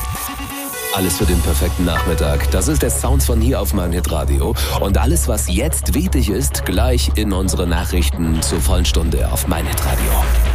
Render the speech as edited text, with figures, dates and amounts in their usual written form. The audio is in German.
Alles für den perfekten Nachmittag. Das ist der Sound von hier auf Magnet Radio. Und alles, was jetzt wichtig ist, gleich in unsere Nachrichten zur vollen Stunde auf Magnet Radio.